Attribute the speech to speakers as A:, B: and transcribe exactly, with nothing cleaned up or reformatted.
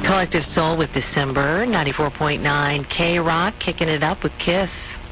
A: Collective Soul with December, ninety-four point nine K-Rock, kicking it up with Kiss.